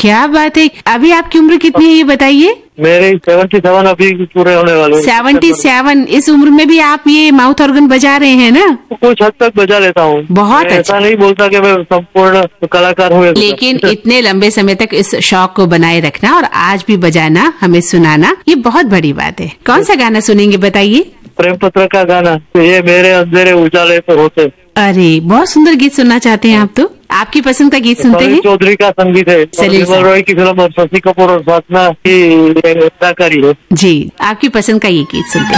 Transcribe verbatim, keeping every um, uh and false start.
क्या बात है। अभी आपकी उम्र कितनी है ये बताइए? मेरे सेवेंटी सेवन अभी पूरे होने वाले। सेवेंटी सेवन इस उम्र में भी आप ये माउथ ऑर्गन बजा रहे हैं ना? कुछ हद तक बजा लेता हूँ। बहुत अच्छा। ऐसा नहीं बोलता कि मैं संपूर्ण कलाकार हूँ, लेकिन इतने लंबे समय तक इस शौक को बनाए रखना और आज भी बजाना, हमें सुनाना, ये बहुत बड़ी बात है। कौन सा गाना सुनेंगे बताइए? प्रेम पत्र का गाना, ये मेरे अंधेरे उजाले तो होते। अरे बहुत सुंदर गीत सुनना चाहते हैं आप तो। आपकी पसंद का गीत सुनते हैं? चौधरी का संगीत है, सलील रॉय की फिल्म और शशि कपूर और साधना की अदाकारी है। जी, आपकी पसंद का ये गीत सुनते हैं।